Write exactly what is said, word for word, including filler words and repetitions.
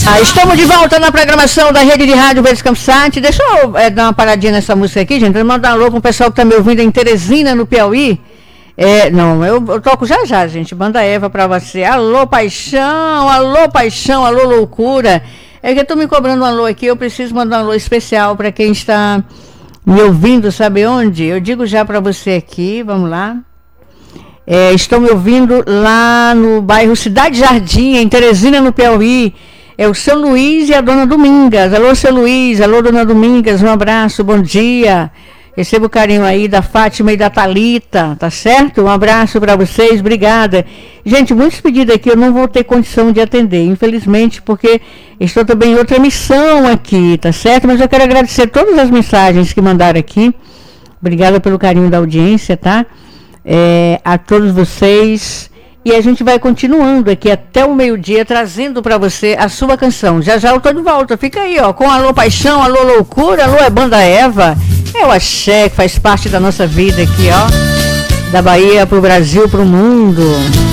Ah, estamos de volta na programação da Rede de Rádio Verdes Campos Sat. Deixa eu é, dar uma paradinha nessa música aqui, gente. Eu mando um alô pro pessoal que tá me ouvindo em Teresina, no Piauí. É, não, eu, eu toco já já, gente. Banda Eva pra você. Alô, paixão, alô, paixão, alô, loucura. É que eu tô me cobrando um alô aqui, eu preciso mandar um alô especial para quem está me ouvindo, sabe onde? Eu digo já para você aqui, vamos lá. É, estão me ouvindo lá no bairro Cidade Jardim, em Teresina, no Piauí. É o seu Luiz e a dona Domingas. Alô, seu Luiz, alô, dona Domingas, um abraço, bom dia. Receba o carinho aí da Fátima e da Thalita, tá certo? Um abraço para vocês, obrigada. Gente, muitos pedidos aqui eu não vou ter condição de atender, infelizmente, porque estou também em outra missão aqui, tá certo? Mas eu quero agradecer todas as mensagens que mandaram aqui. Obrigada pelo carinho da audiência, tá? É, a todos vocês. E a gente vai continuando aqui até o meio-dia, trazendo para você a sua canção. Já já eu tô de volta, fica aí, ó, com Alô Paixão, Alô Loucura, Alô é Banda Eva. É o axé que faz parte da nossa vida aqui, ó. Da Bahia pro Brasil, pro mundo.